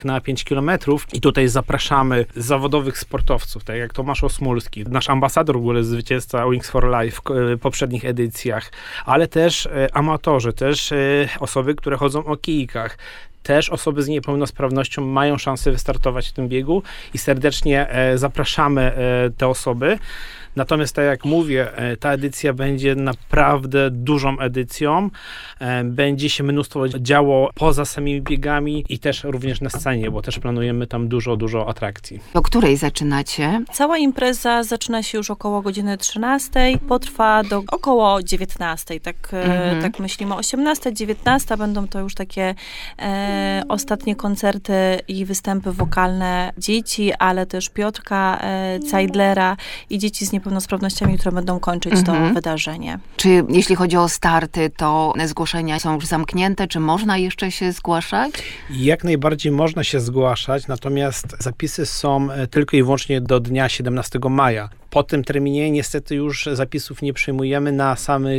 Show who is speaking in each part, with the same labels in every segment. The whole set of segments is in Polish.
Speaker 1: na 5 kilometrów i tutaj zapraszamy zawodowych sportowców, tak jak Tomasz Osmulski, nasz ambasador w ogóle, zwycięzca Wings for Life w poprzednich edycjach, ale też amatorzy, też osoby, które chodzą o kijkach, też osoby z niepełnosprawnością mają szansę wystartować w tym biegu i serdecznie zapraszamy te osoby. Natomiast tak jak mówię, ta edycja będzie naprawdę dużą edycją. Będzie się mnóstwo działo poza samymi biegami i też również na scenie, bo też planujemy tam dużo atrakcji.
Speaker 2: O której zaczynacie?
Speaker 3: Cała impreza zaczyna się już około godziny 13, potrwa do około 19. Tak myślimy. 18, 19 będą to już takie ostatnie koncerty i występy wokalne dzieci, ale też Piotrka Cajdlera i dzieci z niepełnosprawnościami, które będą kończyć to wydarzenie.
Speaker 2: Czy jeśli chodzi o starty, to zgłoszenia są już zamknięte? Czy można jeszcze się zgłaszać?
Speaker 1: Jak najbardziej można się zgłaszać, natomiast zapisy są tylko i wyłącznie do dnia 17 maja. Po tym terminie niestety już zapisów nie przyjmujemy, na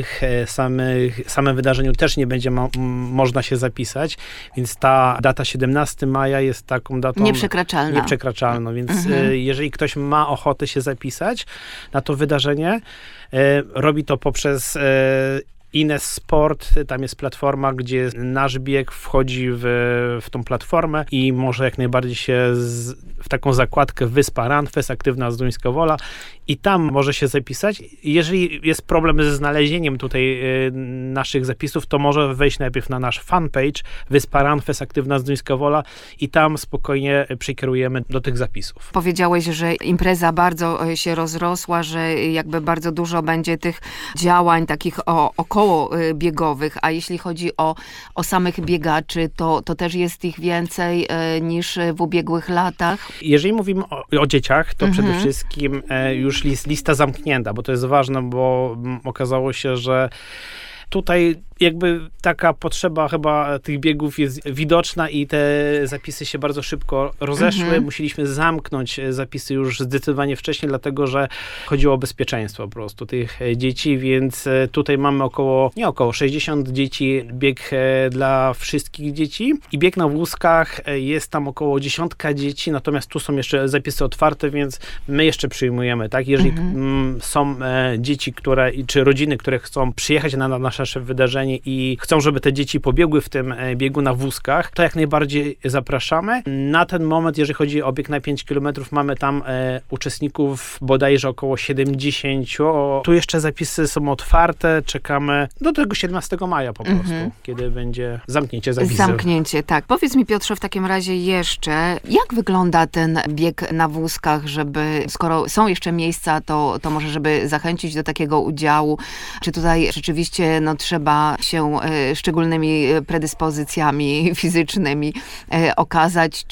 Speaker 1: samym wydarzeniu też nie będzie można się zapisać, więc ta data 17 maja jest taką datą nieprzekraczalną, więc jeżeli ktoś ma ochotę się zapisać na to wydarzenie, robi to poprzez Ines Sport, tam jest platforma, gdzie nasz bieg wchodzi w tą platformę i może jak najbardziej się w taką zakładkę Wyspa Runfest, aktywna Zduńska Wola i tam może się zapisać. Jeżeli jest problem ze znalezieniem tutaj naszych zapisów, to może wejść najpierw na nasz fanpage Wyspa Runfest, aktywna Zduńska Wola i tam spokojnie przekierujemy do tych zapisów.
Speaker 2: Powiedziałeś, że impreza bardzo się rozrosła, że jakby bardzo dużo będzie tych działań takich około biegowych, a jeśli chodzi o samych biegaczy, to też jest ich więcej niż w ubiegłych latach?
Speaker 1: Jeżeli mówimy o dzieciach, to przede wszystkim już lista zamknięta, bo to jest ważne, bo okazało się, że tutaj jakby taka potrzeba chyba tych biegów jest widoczna i te zapisy się bardzo szybko rozeszły. Musieliśmy zamknąć zapisy już zdecydowanie wcześniej, dlatego że chodziło o bezpieczeństwo po prostu tych dzieci, więc tutaj mamy około 60 dzieci, bieg dla wszystkich dzieci i bieg na wózkach jest tam około 10 dzieci, natomiast tu są jeszcze zapisy otwarte, więc my jeszcze przyjmujemy, tak? Jeżeli są dzieci, czy rodziny, które chcą przyjechać na nasze wydarzenie i chcą, żeby te dzieci pobiegły w tym biegu na wózkach, to jak najbardziej zapraszamy. Na ten moment, jeżeli chodzi o bieg na 5 km, mamy tam uczestników bodajże około 70. Tu jeszcze zapisy są otwarte, czekamy do tego 17 maja po prostu, kiedy będzie zamknięcie zapisów.
Speaker 2: Zamknięcie, tak. Powiedz mi, Piotrze, w takim razie jeszcze, jak wygląda ten bieg na wózkach, żeby, skoro są jeszcze miejsca, to może, żeby zachęcić do takiego udziału, czy tutaj rzeczywiście trzeba się szczególnymi predyspozycjami fizycznymi okazać,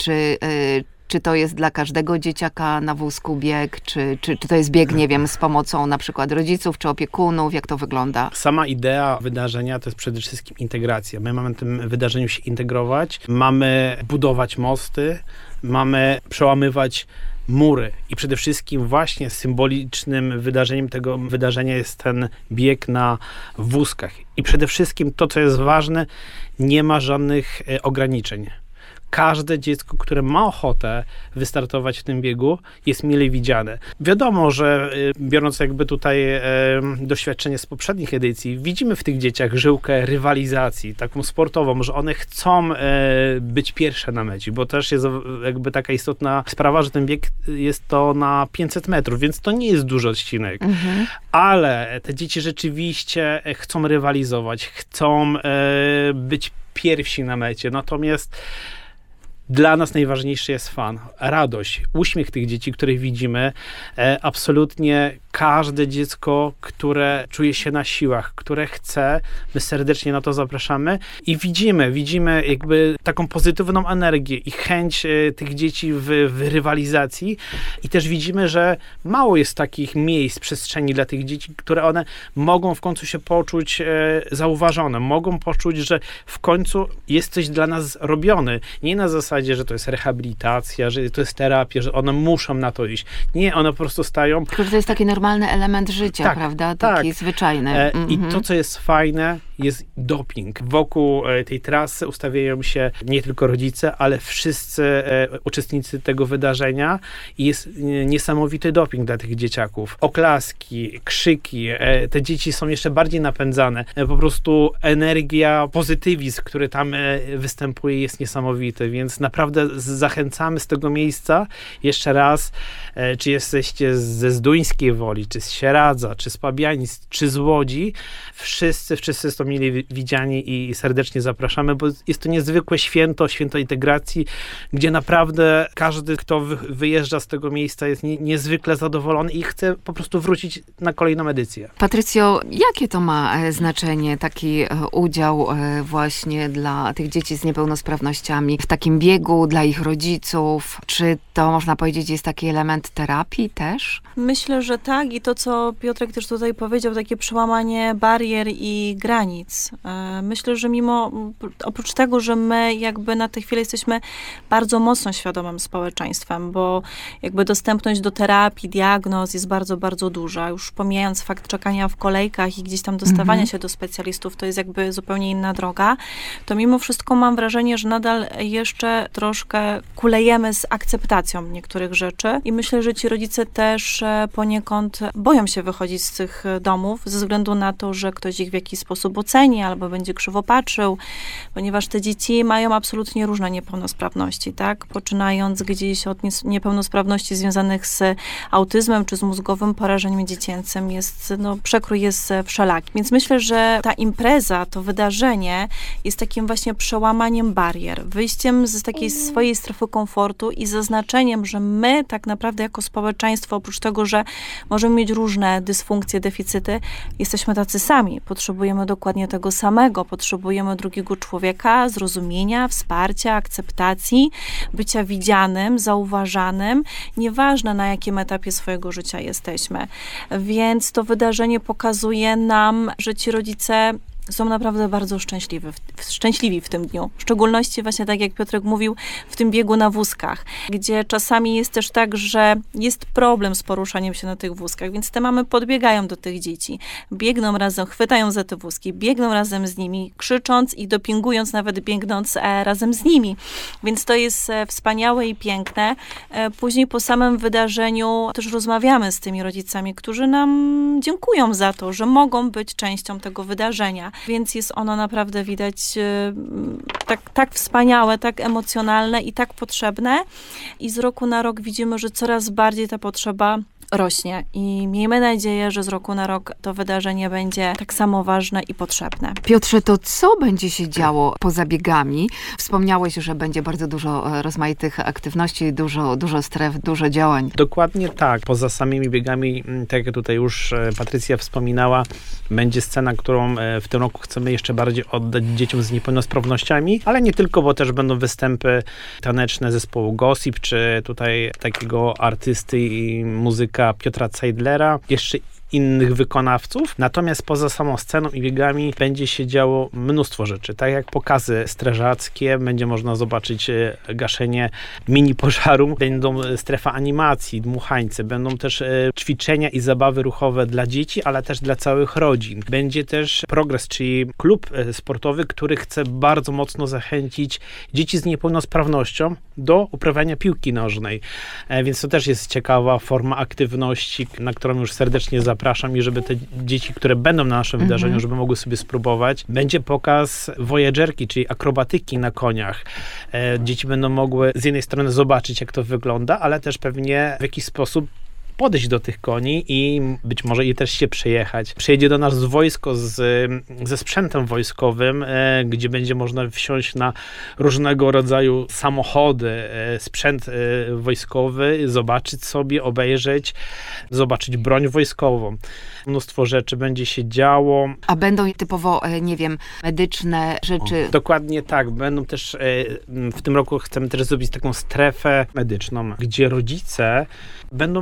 Speaker 2: czy to jest dla każdego dzieciaka na wózku bieg, czy to jest bieg, nie wiem, z pomocą na przykład rodziców czy opiekunów, jak to wygląda?
Speaker 1: Sama idea wydarzenia to jest przede wszystkim integracja. My mamy w tym wydarzeniu się integrować, mamy budować mosty, mamy przełamywać mury i przede wszystkim właśnie symbolicznym wydarzeniem tego wydarzenia jest ten bieg na wózkach. I przede wszystkim to, co jest ważne, nie ma żadnych ograniczeń. Każde dziecko, które ma ochotę wystartować w tym biegu, jest mile widziane. Wiadomo, że biorąc jakby tutaj doświadczenie z poprzednich edycji, widzimy w tych dzieciach żyłkę rywalizacji, taką sportową, że one chcą być pierwsze na mecie, bo też jest jakby taka istotna sprawa, że ten bieg jest to na 500 metrów, więc to nie jest duży odcinek. Ale te dzieci rzeczywiście chcą rywalizować, chcą być pierwsi na mecie, natomiast dla nas najważniejszy jest fan, radość, uśmiech tych dzieci, których widzimy. Absolutnie każde dziecko, które czuje się na siłach, które chce, my serdecznie na to zapraszamy i widzimy jakby taką pozytywną energię i chęć tych dzieci w rywalizacji i też widzimy, że mało jest takich miejsc, przestrzeni dla tych dzieci, które one mogą w końcu się poczuć zauważone, mogą poczuć, że w końcu jest coś dla nas robione. Nie na zasadzie, że to jest rehabilitacja, że to jest terapia, że one muszą na to iść. Nie, one po prostu stają.
Speaker 2: To jest taki normalny element życia,
Speaker 1: tak,
Speaker 2: prawda?
Speaker 1: Tak.
Speaker 2: Taki zwyczajny.
Speaker 1: I to, co jest fajne, jest doping. Wokół tej trasy ustawiają się nie tylko rodzice, ale wszyscy uczestnicy tego wydarzenia i jest niesamowity doping dla tych dzieciaków. Oklaski, krzyki, te dzieci są jeszcze bardziej napędzane. Po prostu energia, pozytywizm, który tam występuje, jest niesamowity, więc naprawdę zachęcamy z tego miejsca jeszcze raz, czy jesteście ze Zduńskiej Woli, czy z Sieradza, czy z Pabianic, czy z Łodzi, wszyscy są mile widziani i serdecznie zapraszamy, bo jest to niezwykłe święto integracji, gdzie naprawdę każdy, kto wyjeżdża z tego miejsca, jest niezwykle zadowolony i chce po prostu wrócić na kolejną edycję.
Speaker 2: Patrycjo, jakie to ma znaczenie, taki udział właśnie dla tych dzieci z niepełnosprawnościami w takim biegu, dla ich rodziców? Czy to, można powiedzieć, jest taki element terapii też?
Speaker 3: Myślę, że tak i to, co Piotrek też tutaj powiedział, takie przełamanie barier i granic. Myślę, że oprócz tego, że my jakby na tę chwilę jesteśmy bardzo mocno świadomym społeczeństwem, bo jakby dostępność do terapii, diagnoz jest bardzo, bardzo duża. Już pomijając fakt czekania w kolejkach i gdzieś tam dostawania się do specjalistów, to jest jakby zupełnie inna droga, to mimo wszystko mam wrażenie, że nadal jeszcze troszkę kulejemy z akceptacją niektórych rzeczy i myślę, że ci rodzice też poniekąd boją się wychodzić z tych domów ze względu na to, że ktoś ich w jakiś sposób oceni albo będzie krzywo patrzył, ponieważ te dzieci mają absolutnie różne niepełnosprawności, tak? Poczynając gdzieś od niepełnosprawności związanych z autyzmem czy z mózgowym porażeniem dziecięcym, przekrój jest wszelaki. Więc myślę, że ta impreza, to wydarzenie jest takim właśnie przełamaniem barier, wyjściem z takiej swojej strefy komfortu i zaznaczeniem, że my tak naprawdę jako społeczeństwo, oprócz tego, że możemy mieć różne dysfunkcje, deficyty, jesteśmy tacy sami. Potrzebujemy dokładnie tego samego. Potrzebujemy drugiego człowieka, zrozumienia, wsparcia, akceptacji, bycia widzianym, zauważanym, nieważne na jakim etapie swojego życia jesteśmy. Więc to wydarzenie pokazuje nam, że ci rodzice są naprawdę bardzo szczęśliwi w tym dniu. W szczególności właśnie tak jak Piotrek mówił, w tym biegu na wózkach, gdzie czasami jest też tak, że jest problem z poruszaniem się na tych wózkach, więc te mamy podbiegają do tych dzieci, biegną razem, chwytają za te wózki, biegną razem z nimi, krzycząc i dopingując, nawet biegnąc razem z nimi. Więc to jest wspaniałe i piękne. Później po samym wydarzeniu też rozmawiamy z tymi rodzicami, którzy nam dziękują za to, że mogą być częścią tego wydarzenia. Więc jest ono naprawdę widać tak wspaniałe, tak emocjonalne i tak potrzebne. I z roku na rok widzimy, że coraz bardziej ta potrzeba rośnie i miejmy nadzieję, że z roku na rok to wydarzenie będzie tak samo ważne i potrzebne.
Speaker 2: Piotrze, to co będzie się działo poza biegami? Wspomniałeś, że będzie bardzo dużo rozmaitych aktywności, dużo stref, dużo działań.
Speaker 1: Dokładnie tak. Poza samymi biegami, tak jak tutaj już Patrycja wspominała, będzie scena, którą w tym roku chcemy jeszcze bardziej oddać dzieciom z niepełnosprawnościami, ale nie tylko, bo też będą występy taneczne zespołu Gossip, czy tutaj takiego artysty i muzyka Piotra Zeidlera, jeszcze innych wykonawców. Natomiast poza samą sceną i biegami będzie się działo mnóstwo rzeczy. Tak jak pokazy strażackie, będzie można zobaczyć gaszenie mini pożaru, będą strefa animacji, dmuchańce, będą też ćwiczenia i zabawy ruchowe dla dzieci, ale też dla całych rodzin. Będzie też Progres, czyli klub sportowy, który chce bardzo mocno zachęcić dzieci z niepełnosprawnością do uprawiania piłki nożnej. Więc to też jest ciekawa forma aktywności, na którą już serdecznie zapraszam i żeby te dzieci, które będą na naszym wydarzeniu, żeby mogły sobie spróbować. Będzie pokaz voyagerki, czyli akrobatyki na koniach. Dzieci będą mogły z jednej strony zobaczyć, jak to wygląda, ale też pewnie w jakiś sposób podejść do tych koni i być może i też się przejechać. Przyjedzie do nas wojsko ze sprzętem wojskowym, gdzie będzie można wsiąść na różnego rodzaju samochody, sprzęt wojskowy, zobaczyć sobie, obejrzeć, zobaczyć broń wojskową. Mnóstwo rzeczy będzie się działo.
Speaker 2: A będą typowo, nie wiem, medyczne rzeczy?
Speaker 1: Dokładnie tak. Będą też, w tym roku chcemy też zrobić taką strefę medyczną, gdzie rodzice będą mogli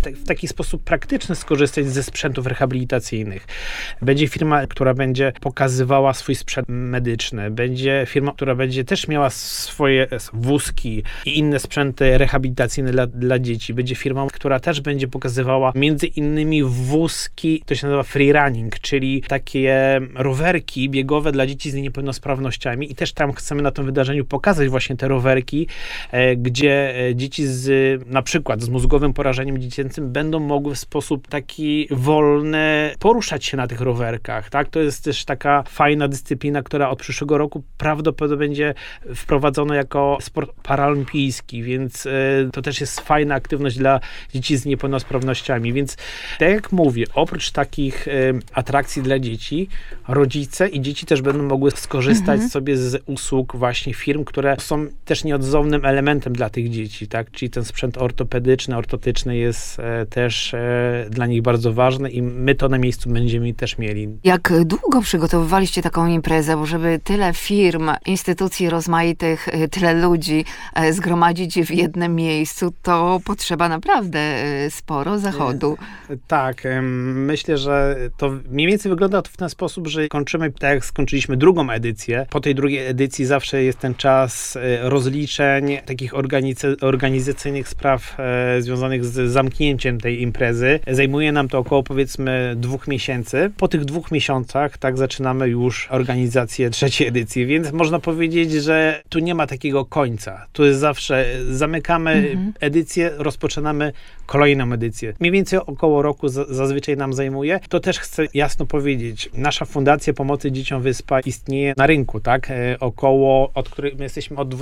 Speaker 1: w taki sposób praktyczny skorzystać ze sprzętów rehabilitacyjnych. Będzie firma, która będzie pokazywała swój sprzęt medyczny. Będzie firma, która będzie też miała swoje wózki i inne sprzęty rehabilitacyjne dla dzieci. Będzie firma, która też będzie pokazywała między innymi wózki, to się nazywa freerunning, czyli takie rowerki biegowe dla dzieci z niepełnosprawnościami i też tam chcemy na tym wydarzeniu pokazać właśnie te rowerki, gdzie dzieci na przykład z mózgowym porażeniem dziecięcym będą mogły w sposób taki wolny poruszać się na tych rowerkach, tak? To jest też taka fajna dyscyplina, która od przyszłego roku prawdopodobnie będzie wprowadzona jako sport paraolimpijski, więc to też jest fajna aktywność dla dzieci z niepełnosprawnościami, więc tak jak mówię, oprócz takich atrakcji dla dzieci, rodzice i dzieci też będą mogły skorzystać sobie z usług właśnie firm, które są też nieodzownym elementem dla tych dzieci, tak? Czyli ten sprzęt ortopedyczny, ortotyczny jest też dla nich bardzo ważny i my to na miejscu będziemy też mieli.
Speaker 2: Jak długo przygotowywaliście taką imprezę, bo żeby tyle firm, instytucji rozmaitych, tyle ludzi zgromadzić w jednym miejscu, to potrzeba naprawdę sporo zachodu.
Speaker 1: Tak, myślę, że to mniej więcej wygląda to w ten sposób, że kończymy, tak jak skończyliśmy drugą edycję. Po tej drugiej edycji zawsze jest ten czas rozliczeń, takich organizacyjnych spraw związanych z zamknięciem tej imprezy. Zajmuje nam to około, powiedzmy, 2 miesięcy. Po tych 2 miesiącach, tak, zaczynamy już organizację trzeciej edycji, więc można powiedzieć, że tu nie ma takiego końca. Tu jest zawsze, zamykamy edycję, rozpoczynamy kolejną edycję. Mniej więcej około roku zazwyczaj nam zajmuje. To też chcę jasno powiedzieć, nasza Fundacja Pomocy Dzieciom Wyspa istnieje na rynku, tak? Od której my jesteśmy od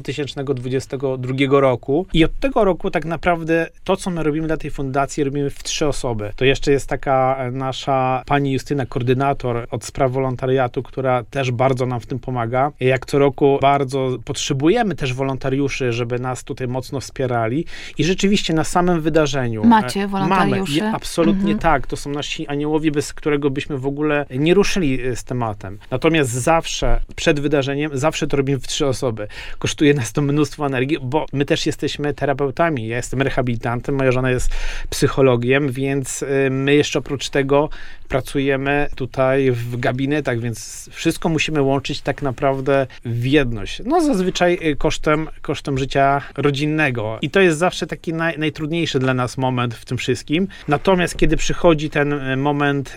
Speaker 1: 2022 roku i od tego roku tak naprawdę to, co my robimy dla tej fundacji, robimy w 3 osoby. To jeszcze jest taka nasza pani Justyna, koordynator od spraw wolontariatu, która też bardzo nam w tym pomaga. Jak co roku bardzo potrzebujemy też wolontariuszy, żeby nas tutaj mocno wspierali i rzeczywiście na samym wydarzeniu
Speaker 2: macie wolontariuszy?
Speaker 1: Mamy. Absolutnie tak. To są nasi aniołowie, bez którego byśmy w ogóle nie ruszyli z tematem. Natomiast zawsze przed wydarzeniem, zawsze to robimy w 3 osoby. Kosztuje nas to mnóstwo energii, bo my też jesteśmy terapeutami. Ja jestem rehabilitantem, moja żona jest psychologiem, więc my jeszcze oprócz tego pracujemy tutaj w gabinetach, więc wszystko musimy łączyć tak naprawdę w jedność. No zazwyczaj kosztem życia rodzinnego. I to jest zawsze taki najtrudniejszy dla nas moment w tym wszystkim. Natomiast kiedy przychodzi ten moment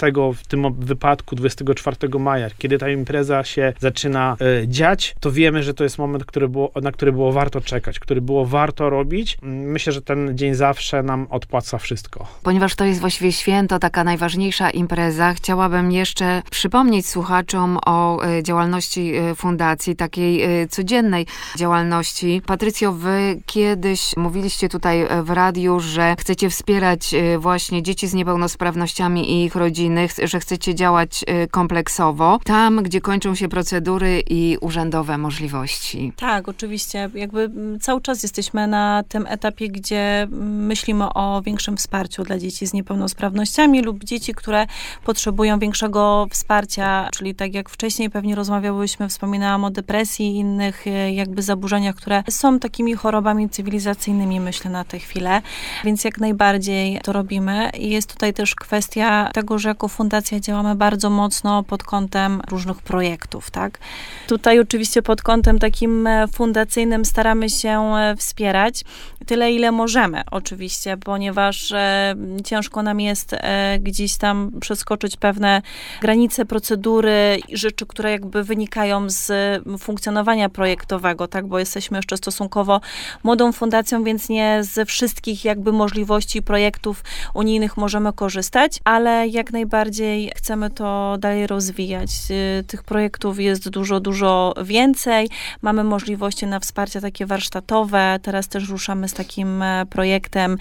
Speaker 1: w tym wypadku 24 maja, kiedy ta impreza się zaczyna dziać, to wiemy, że to jest moment, na który było warto czekać, który było warto robić. Myślę, że ten dzień zawsze nam odpłaca wszystko.
Speaker 2: Ponieważ to jest właściwie święto, taka najważniejsza impreza, chciałabym jeszcze przypomnieć słuchaczom o działalności fundacji, takiej codziennej działalności. Patrycjo, wy kiedyś mówiliście tutaj w radiu, że chcecie wspierać właśnie dzieci z niepełnosprawnościami i ich rodziny, że chcecie działać kompleksowo, tam, gdzie kończą się procedury i urzędowe możliwości.
Speaker 3: Tak, oczywiście. Jakby cały czas jesteśmy na tym etapie, gdzie myślimy o większym wsparciu dla dzieci z niepełnosprawnościami lub dzieci, które potrzebują większego wsparcia, czyli tak jak wcześniej pewnie rozmawiałyśmy, wspominałam o depresji i innych jakby zaburzeniach, które są takimi chorobami cywilizacyjnymi, myślę, na tę chwilę, więc jak najbardziej to robimy. I jest tutaj też kwestia tego, że jako fundacja działamy bardzo mocno pod kątem różnych projektów, tak? Tutaj oczywiście pod kątem takim fundacyjnym staramy się wspierać tyle, ile możemy, oczywiście, ponieważ ciężko nam jest gdzieś tam przeskoczyć pewne granice procedury i rzeczy, które jakby wynikają z funkcjonowania projektowego, tak, bo jesteśmy jeszcze stosunkowo młodą fundacją, więc nie ze wszystkich jakby możliwości projektów unijnych możemy korzystać, ale jak najbardziej chcemy to dalej rozwijać. Tych projektów jest dużo więcej. Mamy możliwości na wsparcie takie warsztatowe. Teraz też ruszamy z takim projektem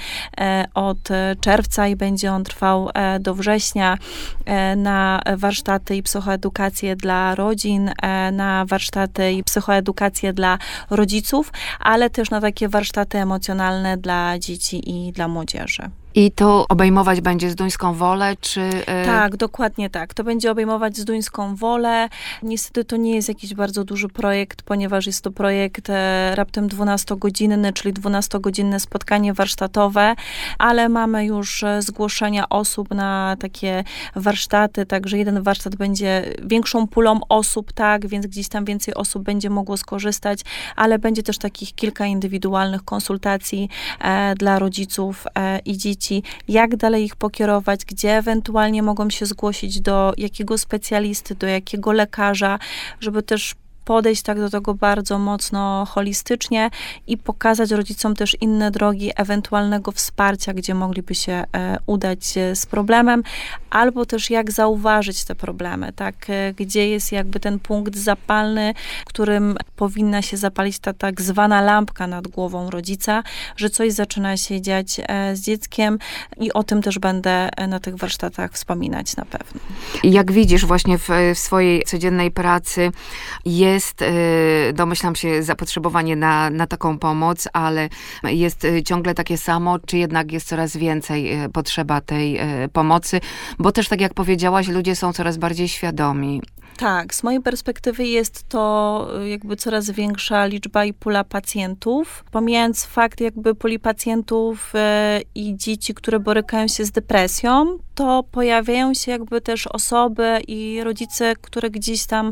Speaker 3: od czerwca i będzie on trwał do września na warsztaty i psychoedukację dla rodzin, na warsztaty i psychoedukację dla rodziców, ale też na takie warsztaty emocjonalne dla dzieci i dla młodzieży.
Speaker 2: I to obejmować będzie Zduńską Wolę, czy...
Speaker 3: Tak, dokładnie tak. To będzie obejmować Zduńską Wolę. Niestety to nie jest jakiś bardzo duży projekt, ponieważ jest to projekt raptem 12-godzinny, czyli 12-godzinne spotkanie warsztatowe, ale mamy już zgłoszenia osób na takie warsztaty, także jeden warsztat będzie większą pulą osób, tak, więc gdzieś tam więcej osób będzie mogło skorzystać, ale będzie też takich kilka indywidualnych konsultacji dla rodziców i dzieci, jak dalej ich pokierować, gdzie ewentualnie mogą się zgłosić do jakiego specjalisty, do jakiego lekarza, żeby też podejść tak do tego bardzo mocno holistycznie i pokazać rodzicom też inne drogi ewentualnego wsparcia, gdzie mogliby się udać z problemem, albo też jak zauważyć te problemy, tak, gdzie jest jakby ten punkt zapalny, którym powinna się zapalić ta tak zwana lampka nad głową rodzica, że coś zaczyna się dziać z dzieckiem i o tym też będę na tych warsztatach wspominać na pewno.
Speaker 2: Jak widzisz właśnie w swojej codziennej pracy jest, domyślam się, zapotrzebowanie na taką pomoc, ale jest ciągle takie samo, czy jednak jest coraz więcej potrzeba tej pomocy? Bo też, tak jak powiedziałaś, ludzie są coraz bardziej świadomi.
Speaker 3: Tak, z mojej perspektywy jest to jakby coraz większa liczba i pula pacjentów. Pomijając fakt jakby puli pacjentów i dzieci, które borykają się z depresją, to pojawiają się jakby też osoby i rodzice, które gdzieś tam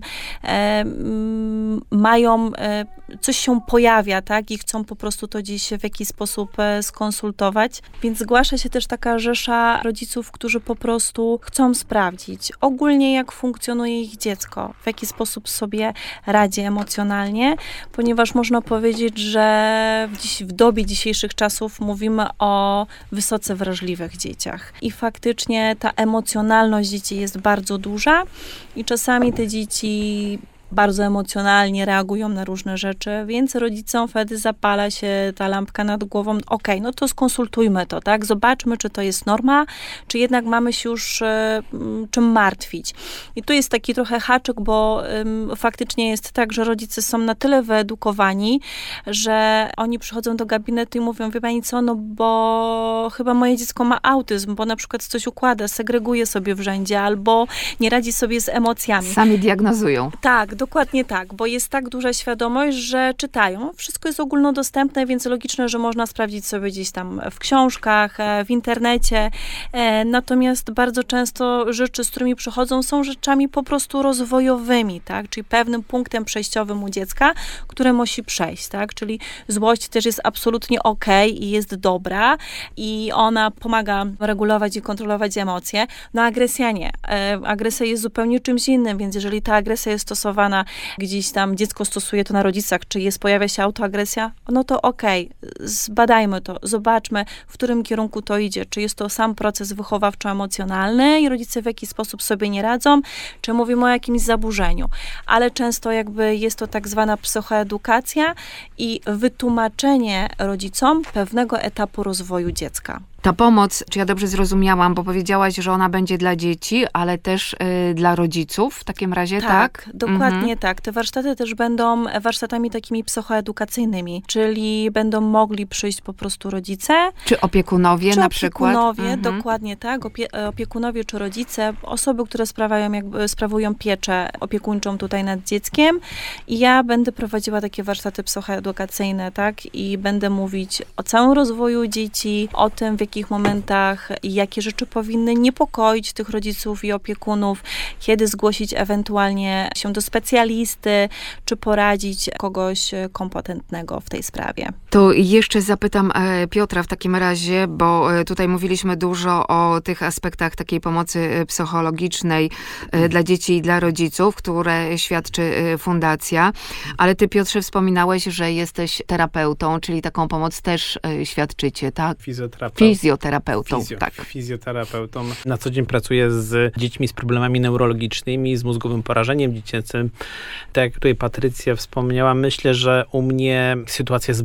Speaker 3: mają, coś się pojawia, tak, i chcą po prostu to gdzieś w jakiś sposób skonsultować. Więc zgłasza się też taka rzesza rodziców, którzy po prostu chcą sprawdzić ogólnie, jak funkcjonuje ich dziecko, w jaki sposób sobie radzi emocjonalnie, ponieważ można powiedzieć, że w dobie dzisiejszych czasów mówimy o wysoce wrażliwych dzieciach. I faktycznie ta emocjonalność dzieci jest bardzo duża i czasami te dzieci bardzo emocjonalnie reagują na różne rzeczy, więc rodzicom wtedy zapala się ta lampka nad głową. Okej, no to skonsultujmy to, tak? Zobaczmy, czy to jest norma, czy jednak mamy się już czym martwić. I tu jest taki trochę haczyk, bo faktycznie jest tak, że rodzice są na tyle wyedukowani, że oni przychodzą do gabinetu i mówią, wie pani co, no bo chyba moje dziecko ma autyzm, bo na przykład coś układa, segreguje sobie w rzędzie, albo nie radzi sobie z emocjami.
Speaker 2: Sami diagnozują.
Speaker 3: Tak, dokładnie tak, bo jest tak duża świadomość, że czytają. Wszystko jest ogólnodostępne, więc logiczne, że można sprawdzić sobie gdzieś tam w książkach, w internecie. Natomiast bardzo często rzeczy, z którymi przychodzą, są rzeczami po prostu rozwojowymi, tak? Czyli pewnym punktem przejściowym u dziecka, które musi przejść, tak? Czyli złość też jest absolutnie okej i jest dobra i ona pomaga regulować i kontrolować emocje. No agresja nie. Agresja jest zupełnie czymś innym, więc jeżeli ta agresja jest stosowana gdzieś tam, dziecko stosuje to na rodzicach, czy pojawia się autoagresja, no to okej, zbadajmy to, zobaczmy, w którym kierunku to idzie, czy jest to sam proces wychowawczo-emocjonalny i rodzice w jakiś sposób sobie nie radzą, czy mówimy o jakimś zaburzeniu, ale często jakby jest to tak zwana psychoedukacja i wytłumaczenie rodzicom pewnego etapu rozwoju dziecka.
Speaker 2: Ta pomoc, czy ja dobrze zrozumiałam, bo powiedziałaś, że ona będzie dla dzieci, ale też dla rodziców w takim razie, tak?
Speaker 3: Dokładnie tak. Te warsztaty też będą warsztatami takimi psychoedukacyjnymi, czyli będą mogli przyjść po prostu rodzice.
Speaker 2: Czy opiekunowie na przykład?
Speaker 3: Opiekunowie, dokładnie tak. Opiekunowie czy rodzice, osoby, które sprawują pieczę opiekuńczą tutaj nad dzieckiem. I ja będę prowadziła takie warsztaty psychoedukacyjne, tak? I będę mówić o całym rozwoju dzieci, o tym, w jakich momentach i jakie rzeczy powinny niepokoić tych rodziców i opiekunów, kiedy zgłosić ewentualnie się do specjalisty, czy poradzić kogoś kompetentnego w tej sprawie.
Speaker 2: To jeszcze zapytam Piotra w takim razie, bo tutaj mówiliśmy dużo o tych aspektach takiej pomocy psychologicznej dla dzieci i dla rodziców, które świadczy fundacja, ale ty, Piotrze, wspominałeś, że jesteś terapeutą, czyli taką pomoc też świadczycie, tak? Fizjoterapeutą, tak.
Speaker 1: Fizjoterapeutą. Na co dzień pracuję z dziećmi z problemami neurologicznymi, z mózgowym porażeniem dziecięcym. Tak jak tutaj Patrycja wspomniała, myślę, że u mnie sytuacja jest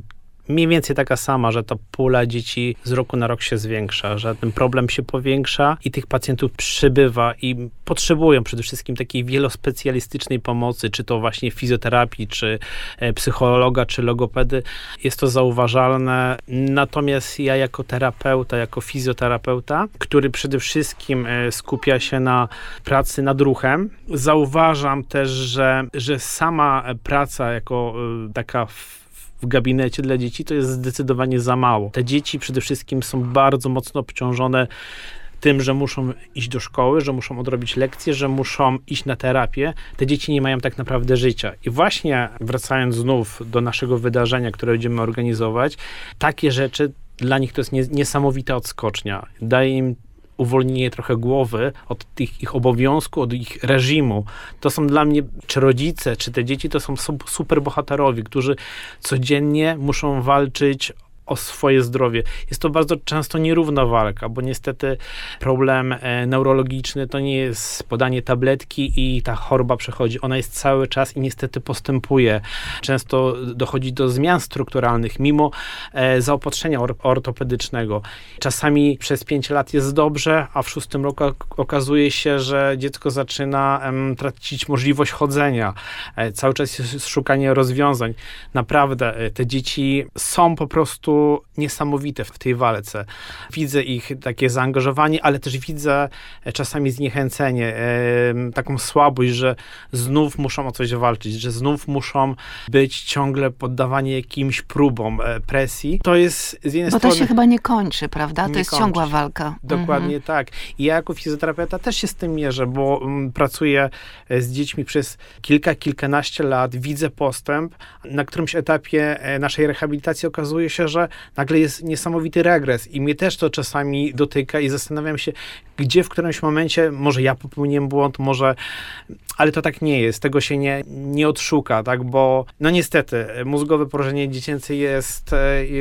Speaker 1: mniej więcej taka sama, że ta pula dzieci z roku na rok się zwiększa, że ten problem się powiększa i tych pacjentów przybywa i potrzebują przede wszystkim takiej wielospecjalistycznej pomocy, czy to właśnie fizjoterapii, czy psychologa, czy logopedy. Jest to zauważalne. Natomiast ja jako terapeuta, jako fizjoterapeuta, który przede wszystkim skupia się na pracy nad ruchem, zauważam też, że sama praca jako taka w gabinecie dla dzieci to jest zdecydowanie za mało. Te dzieci przede wszystkim są bardzo mocno obciążone tym, że muszą iść do szkoły, że muszą odrobić lekcje, że muszą iść na terapię. Te dzieci nie mają tak naprawdę życia. I właśnie wracając znów do naszego wydarzenia, które będziemy organizować, takie rzeczy dla nich to jest niesamowita odskocznia. Daje im uwolnienie trochę głowy od tych ich obowiązków, od ich reżimu. To są dla mnie, czy rodzice, czy te dzieci, to są super bohaterowie, którzy codziennie muszą walczyć o swoje zdrowie. Jest to bardzo często nierówna walka, bo niestety problem neurologiczny to nie jest podanie tabletki i ta choroba przechodzi. Ona jest cały czas i niestety postępuje. Często dochodzi do zmian strukturalnych, mimo zaopatrzenia ortopedycznego. Czasami przez 5 lat jest dobrze, a w 6 roku okazuje się, że dziecko zaczyna tracić możliwość chodzenia. Cały czas jest szukanie rozwiązań. Naprawdę te dzieci są po prostu niesamowite w tej walce. Widzę ich takie zaangażowanie, ale też widzę czasami zniechęcenie, taką słabość, że znów muszą o coś walczyć, że znów muszą być ciągle poddawani jakimś próbom, presji. To jest z jednej strony...
Speaker 2: Bo to się chyba nie kończy, prawda? To jest
Speaker 1: kończy.
Speaker 2: ciągła walka.
Speaker 1: Dokładnie tak. I ja jako fizjoterapeuta też się z tym mierzę, bo pracuję z dziećmi przez kilkanaście lat, widzę postęp. Na którymś etapie naszej rehabilitacji okazuje się, że nagle jest niesamowity regres i mnie też to czasami dotyka i zastanawiam się, gdzie w którymś momencie, może ja popełniłem błąd, może, ale to tak nie jest, tego się nie odszuka, tak, bo no niestety mózgowe porażenie dziecięce jest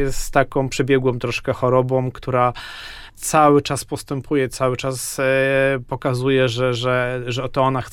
Speaker 1: taką przebiegłą troszkę chorobą, która cały czas postępuje, cały czas pokazuje, że to ona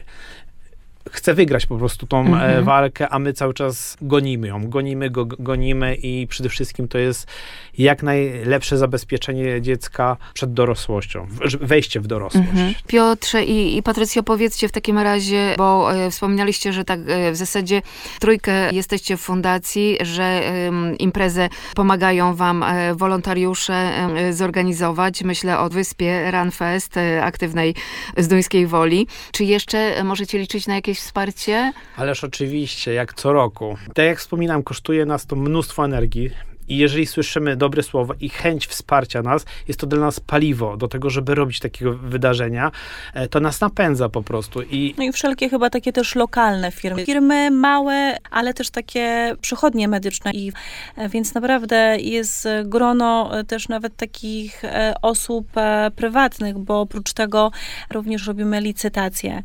Speaker 1: chce wygrać po prostu tą walkę, a my cały czas gonimy ją. Gonimy i przede wszystkim to jest jak najlepsze zabezpieczenie dziecka przed dorosłością, wejście w dorosłość.
Speaker 2: Piotrze i Patrycjo, powiedzcie w takim razie, bo wspominaliście, że tak w zasadzie trójkę jesteście w fundacji, że imprezę pomagają wam wolontariusze zorganizować. Myślę o wyspie Runfest, aktywnej z Duńskiej Woli. Czy jeszcze możecie liczyć na jakieś wsparcie?
Speaker 1: Ależ oczywiście, jak co roku. Tak jak wspominam, kosztuje nas to mnóstwo energii. I jeżeli słyszymy dobre słowa i chęć wsparcia nas, jest to dla nas paliwo do tego, żeby robić takiego wydarzenia. To nas napędza po prostu.
Speaker 3: No i wszelkie chyba takie też lokalne firmy. Firmy małe, ale też takie przychodnie medyczne. Więc naprawdę jest grono też nawet takich osób prywatnych, bo oprócz tego również robimy licytacje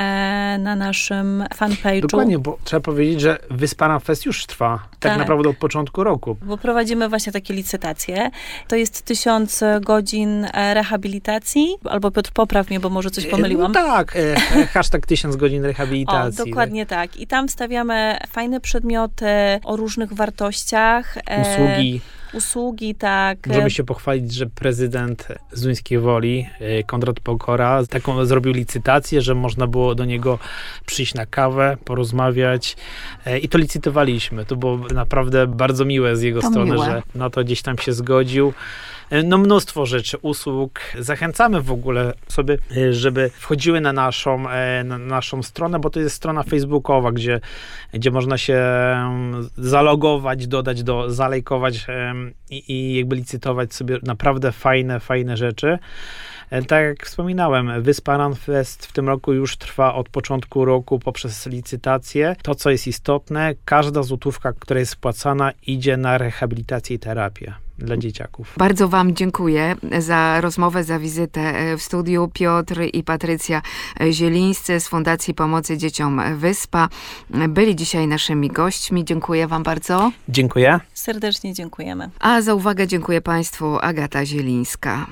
Speaker 3: na naszym fanpage'u.
Speaker 1: Dokładnie, bo trzeba powiedzieć, że Wyspa Runfest już trwa tak naprawdę od początku roku.
Speaker 3: Bo prowadzimy właśnie takie licytacje. To jest 1000 godzin rehabilitacji. Albo Piotr, popraw mnie, bo może coś pomyliłam.
Speaker 1: No tak, hashtag 1000 godzin rehabilitacji.
Speaker 3: O, dokładnie tak. I tam stawiamy fajne przedmioty o różnych wartościach. Usługi, tak.
Speaker 1: Możemy się pochwalić, że prezydent z Duńskiej Woli, Konrad Pokora, taką zrobił licytację, że można było do niego przyjść na kawę, porozmawiać i to licytowaliśmy. To było naprawdę bardzo miłe z jego strony, że no to gdzieś tam się zgodził. No mnóstwo rzeczy, usług. Zachęcamy w ogóle sobie, żeby wchodziły na naszą stronę, bo to jest strona facebookowa, gdzie można się zalogować, zalajkować i jakby licytować sobie naprawdę fajne rzeczy. Tak jak wspominałem, Wyspa Runfest w tym roku już trwa od początku roku poprzez licytację. To, co jest istotne, każda złotówka, która jest wpłacana, idzie na rehabilitację i terapię dla dzieciaków.
Speaker 2: Bardzo wam dziękuję za rozmowę, za wizytę w studiu. Piotr i Patrycja Zielińscy z Fundacji Pomocy Dzieciom Wyspa byli dzisiaj naszymi gośćmi. Dziękuję wam bardzo.
Speaker 1: Dziękuję.
Speaker 3: Serdecznie dziękujemy.
Speaker 2: A za uwagę dziękuję państwu. Agata Zielińska.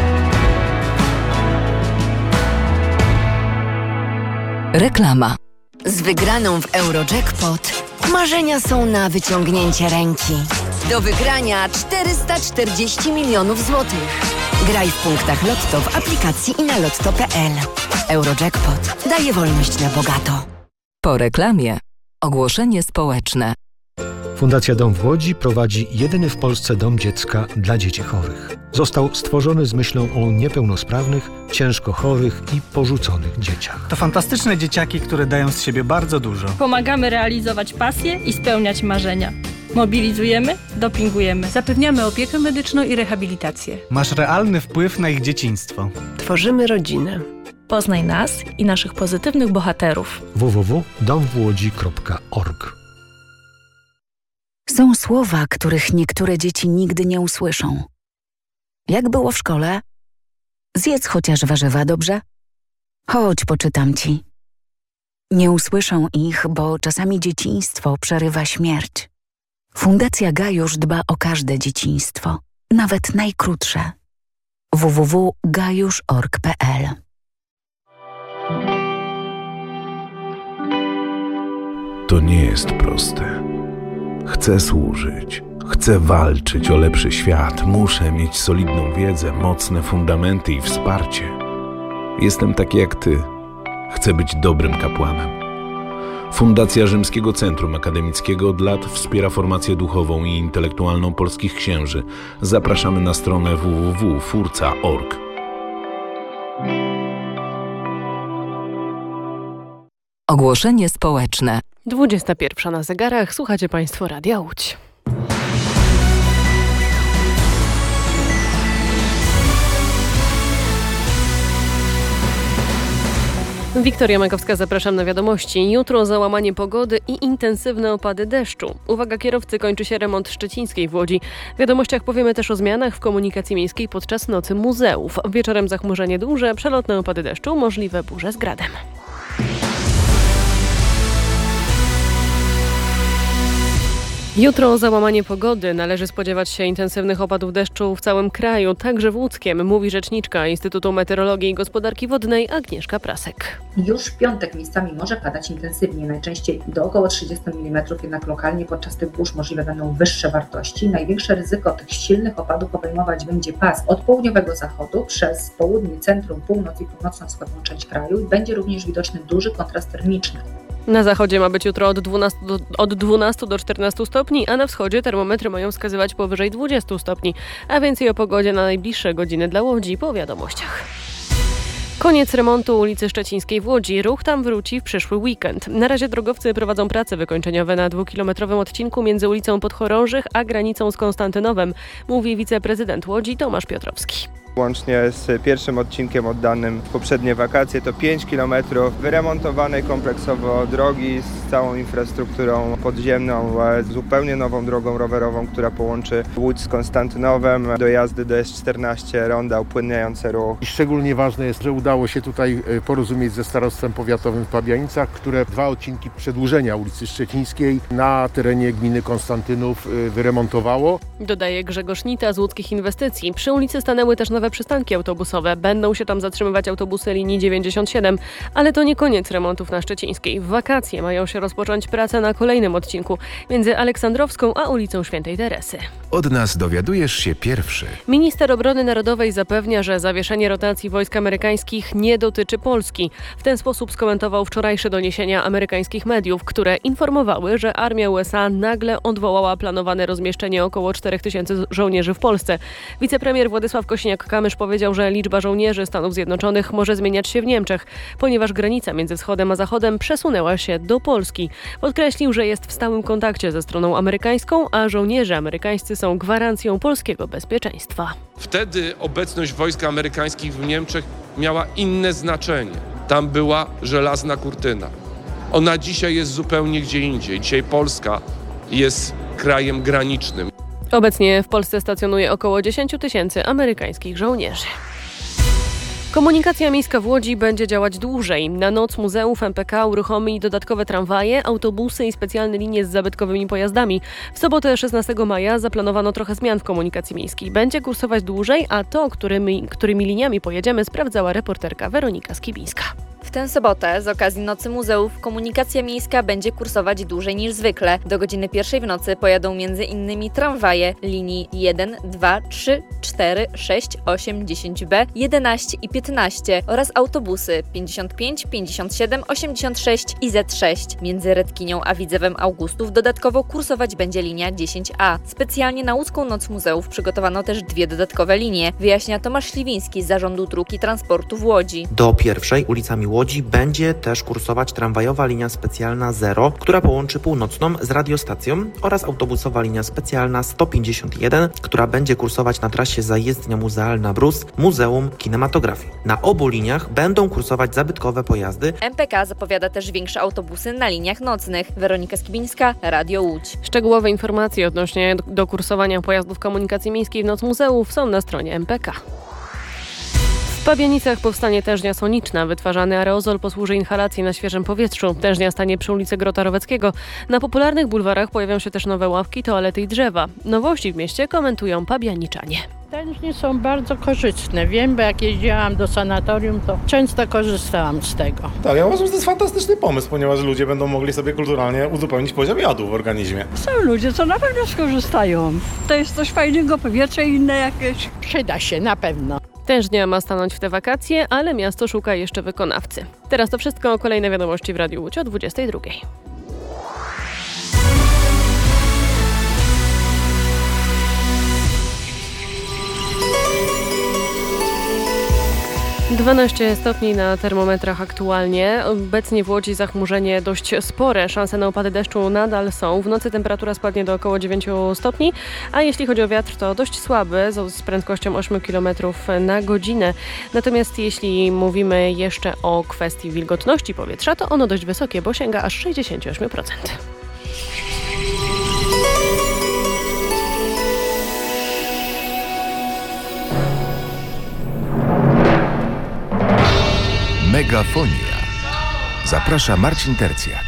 Speaker 4: Reklama. Z wygraną w Eurojackpot marzenia są na wyciągnięcie ręki. Do wygrania 440 milionów złotych. Graj w punktach Lotto w aplikacji i na lotto.pl. Eurojackpot daje wolność na bogato.
Speaker 5: Po reklamie ogłoszenie społeczne.
Speaker 6: Fundacja Dom w Łodzi prowadzi jedyny w Polsce dom dziecka dla dzieci chorych. Został stworzony z myślą o niepełnosprawnych, ciężko chorych i porzuconych dzieciach.
Speaker 7: To fantastyczne dzieciaki, które dają z siebie bardzo dużo.
Speaker 8: Pomagamy realizować pasje i spełniać marzenia. Mobilizujemy, dopingujemy.
Speaker 9: Zapewniamy opiekę medyczną i rehabilitację.
Speaker 7: Masz realny wpływ na ich dzieciństwo.
Speaker 9: Tworzymy rodzinę.
Speaker 8: Poznaj nas i naszych pozytywnych bohaterów.
Speaker 6: www.domwłodzi.org.
Speaker 10: Są słowa, których niektóre dzieci nigdy nie usłyszą. Jak było w szkole? Zjedz chociaż warzywa, dobrze? Chodź, poczytam ci. Nie usłyszą ich, bo czasami dzieciństwo przerywa śmierć. Fundacja Gajusz dba o każde dzieciństwo, nawet najkrótsze. www.gajusz.org.pl.
Speaker 11: To nie jest proste. Chcę służyć, chcę walczyć o lepszy świat, muszę mieć solidną wiedzę, mocne fundamenty i wsparcie. Jestem taki jak ty. Chcę być dobrym kapłanem. Fundacja Rzymskiego Centrum Akademickiego od lat wspiera formację duchową i intelektualną polskich księży. Zapraszamy na stronę www.furca.org.
Speaker 5: Ogłoszenie społeczne.
Speaker 12: 21 na zegarach. Słuchacie Państwo Radia Łódź. Wiktoria Makowska, zapraszam na wiadomości. Jutro załamanie pogody i intensywne opady deszczu. Uwaga kierowcy, kończy się remont Szczecińskiej w Łodzi. W wiadomościach powiemy też o zmianach w komunikacji miejskiej podczas Nocy Muzeów. Wieczorem zachmurzenie duże, przelotne opady deszczu, możliwe burze z gradem. Jutro załamanie pogody. Należy spodziewać się intensywnych opadów deszczu w całym kraju, także w Łódzkiem, mówi rzeczniczka Instytutu Meteorologii i Gospodarki Wodnej Agnieszka Prasek.
Speaker 13: Już w piątek miejscami może padać intensywnie, najczęściej do około 30 mm, jednak lokalnie podczas tych burz możliwe będą wyższe wartości. Największe ryzyko tych silnych opadów obejmować będzie pas od południowego zachodu przez południe, centrum, północ i północno-wschodnią część kraju i będzie również widoczny duży kontrast termiczny.
Speaker 12: Na zachodzie ma być jutro od 12 do 14 stopni, a na wschodzie termometry mają wskazywać powyżej 20 stopni. A więcej o pogodzie na najbliższe godziny dla Łodzi po wiadomościach. Koniec remontu ulicy Szczecińskiej w Łodzi. Ruch tam wróci w przyszły weekend. Na razie drogowcy prowadzą prace wykończeniowe na 2-kilometrowym odcinku między ulicą Podchorążych a granicą z Konstantynowem, mówi wiceprezydent Łodzi Tomasz Piotrowski.
Speaker 14: Łącznie z pierwszym odcinkiem oddanym w poprzednie wakacje to 5 km wyremontowanej kompleksowo drogi z całą infrastrukturą podziemną, zupełnie nową drogą rowerową, która połączy Łódź z Konstantynowem, dojazdy do S14, ronda upłynniające ruch.
Speaker 15: I szczególnie ważne jest, że udało się tutaj porozumieć ze starostwem powiatowym w Pabianicach, które 2 odcinki przedłużenia ulicy Szczecińskiej na terenie gminy Konstantynów wyremontowało.
Speaker 12: Dodaje Grzegorz Nita z Łódzkich Inwestycji. Przy ulicy stanęły też nowe przystanki autobusowe. Będą się tam zatrzymywać autobusy linii 97, ale to nie koniec remontów na Szczecińskiej. W wakacje mają się rozpocząć prace na kolejnym odcinku między Aleksandrowską a ulicą Świętej Teresy.
Speaker 16: Od nas dowiadujesz się pierwszy.
Speaker 12: Minister Obrony Narodowej zapewnia, że zawieszenie rotacji wojsk amerykańskich nie dotyczy Polski. W ten sposób skomentował wczorajsze doniesienia amerykańskich mediów, które informowały, że armia USA nagle odwołała planowane rozmieszczenie około 4000 żołnierzy w Polsce. Wicepremier Władysław Kosiniak-Kamysz powiedział, że liczba żołnierzy Stanów Zjednoczonych może zmieniać się w Niemczech, ponieważ granica między wschodem a zachodem przesunęła się do Polski. Podkreślił, że jest w stałym kontakcie ze stroną amerykańską, a żołnierze amerykańscy są gwarancją polskiego bezpieczeństwa.
Speaker 17: Wtedy obecność wojsk amerykańskich w Niemczech miała inne znaczenie. Tam była żelazna kurtyna. Ona dzisiaj jest zupełnie gdzie indziej. Dzisiaj Polska jest krajem granicznym.
Speaker 12: Obecnie w Polsce stacjonuje około 10 000 amerykańskich żołnierzy. Komunikacja miejska w Łodzi będzie działać dłużej. Na Noc Muzeów MPK uruchomi dodatkowe tramwaje, autobusy i specjalne linie z zabytkowymi pojazdami. W sobotę 16 maja zaplanowano trochę zmian w komunikacji miejskiej. Będzie kursować dłużej, a to, którymi liniami pojedziemy, sprawdzała reporterka Weronika Skibińska.
Speaker 18: W tę sobotę z okazji Nocy Muzeów komunikacja miejska będzie kursować dłużej niż zwykle. Do godziny 1 w nocy pojadą m.in. tramwaje linii 1, 2, 3, 4, 6, 8, 10B, 11 i 15 oraz autobusy 55, 57, 86 i Z6. Między Redkinią a Widzewem Augustów dodatkowo kursować będzie linia 10A. Specjalnie na łódzką Noc Muzeów przygotowano też 2 dodatkowe linie, wyjaśnia Tomasz Śliwiński z Zarządu Dróg i Transportu w Łodzi.
Speaker 19: Do pierwszej ulicami Łodzi będzie też kursować tramwajowa linia specjalna 0, która połączy Północną z radiostacją, oraz autobusowa linia specjalna 151, która będzie kursować na trasie zajezdnia muzealna Brus, Muzeum Kinematografii. Na obu liniach będą kursować zabytkowe pojazdy.
Speaker 18: MPK zapowiada też większe autobusy na liniach nocnych. Weronika Skibińska, Radio Łódź.
Speaker 12: Szczegółowe informacje odnośnie do kursowania pojazdów komunikacji miejskiej w Noc Muzeów są na stronie MPK. W Pabianicach powstanie tężnia soniczna. Wytwarzany aerozol posłuży inhalacji na świeżym powietrzu. Tężnia stanie przy ulicy Grota Roweckiego. Na popularnych bulwarach pojawią się też nowe ławki, toalety i drzewa. Nowości w mieście komentują pabianiczanie.
Speaker 20: Tężnie są bardzo korzystne. Wiem, bo jak jeździłam do sanatorium, to często korzystałam z tego.
Speaker 21: Tak, ja uważam, że to jest fantastyczny pomysł, ponieważ ludzie będą mogli sobie kulturalnie uzupełnić poziom jadu w organizmie.
Speaker 22: Są ludzie, co na pewno skorzystają. To jest coś fajnego, powietrze inne jakieś.
Speaker 20: Przyda się, na pewno.
Speaker 12: Tężnia ma stanąć w te wakacje, ale miasto szuka jeszcze wykonawcy. Teraz to wszystko, kolejne wiadomości w Radiu Łódź o 22. (12 stopni na termometrach aktualnie. Obecnie w Łodzi zachmurzenie dość spore. Szanse na opady deszczu nadal są. W nocy temperatura spadnie do około 9 stopni, a jeśli chodzi o wiatr, to dość słaby, z prędkością 8 km na godzinę. Natomiast jeśli mówimy jeszcze o kwestii wilgotności powietrza, to ono dość wysokie, bo sięga aż 68%.
Speaker 16: Megafonia. Zaprasza Marcin Tercjak.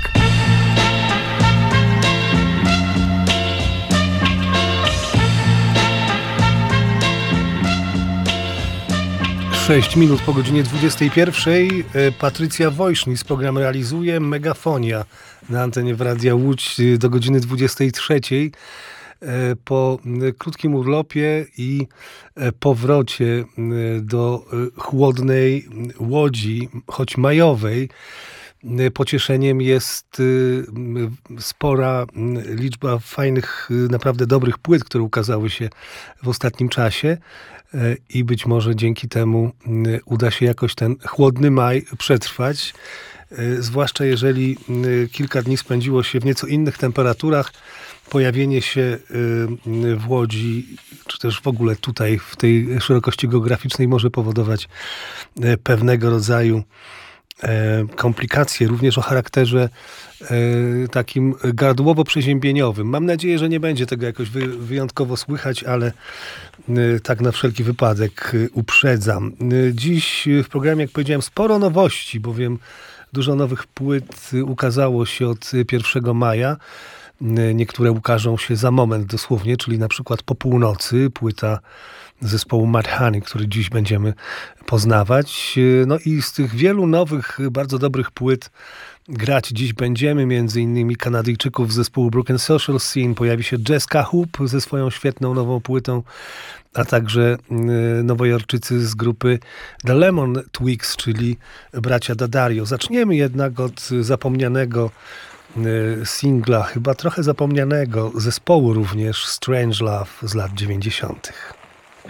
Speaker 6: 6 minut po godzinie 21. Patrycja Wojsznis program realizuje. Megafonia na antenie w Radia Łódź do godziny 23. Po krótkim urlopie i powrocie do chłodnej Łodzi, choć majowej, pocieszeniem jest spora liczba fajnych, naprawdę dobrych płyt, które ukazały się w ostatnim czasie i być może dzięki temu uda się jakoś ten chłodny maj przetrwać. Zwłaszcza jeżeli kilka dni spędziło się w nieco innych temperaturach, pojawienie się w Łodzi, czy też w ogóle tutaj w tej szerokości geograficznej może powodować pewnego rodzaju komplikacje, również o charakterze takim gardłowo-przeziębieniowym. Mam nadzieję, że nie będzie tego jakoś wyjątkowo słychać, ale tak na wszelki wypadek uprzedzam. Dziś w programie, jak powiedziałem, sporo nowości, bowiem dużo nowych płyt ukazało się od 1 maja. Niektóre ukażą się za moment dosłownie, czyli na przykład po północy, płyta zespołu Mad Honey, który dziś będziemy poznawać. No i z tych wielu nowych, bardzo dobrych płyt grać dziś będziemy, między innymi Kanadyjczyków z zespołu Broken Social Scene, pojawi się Jessica Hoop ze swoją świetną nową płytą, a także nowojorczycy z grupy The Lemon Twigs, czyli bracia Daddario. Zaczniemy jednak od zapomnianego singla, chyba trochę zapomnianego zespołu również, Strange Love z lat 90.